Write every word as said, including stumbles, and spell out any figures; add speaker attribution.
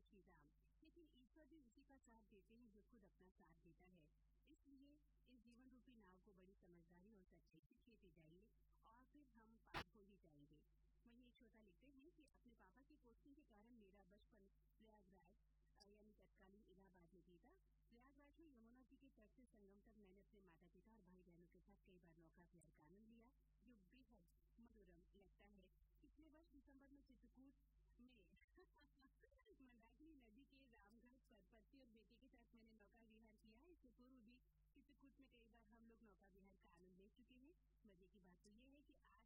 Speaker 1: श्री राम। लेकिन ईश्वर भी उसी का साथ देते हैं जो खुद अपना साथ देता है। इसलिए इस जीवन रूपी नाव को बड़ी समझदारी और सच्चाई से खेते जाइए और फिर हम पार हो ही जाएंगे। वहीं एक श्रोता लिखते हैं कि अपने पापा की पोस्टिंग के कारण मेरा बचपन प्रयागराज यानी तत्कालीन इलाहाबाद में बीता। प्रयागराज में यमुना जी के तट से संगम तक मैंने अपने माता पिता और भाई बहनों के साथ कई बार नौका विहार का आनंद लिया, जो बेहद मनोरम लगता है। पिछले वर्ष दिसंबर में चित्रकूट में मंदाकिनी नदी के रामघाट पर पति और बेटी के साथ मैंने नौका विहार किया। इससे पूर्व भी चित्रकूट में कई बार हम लोग नौका विहार का आनंद ले चुके हैं। मजे की बात तो ये है कि आज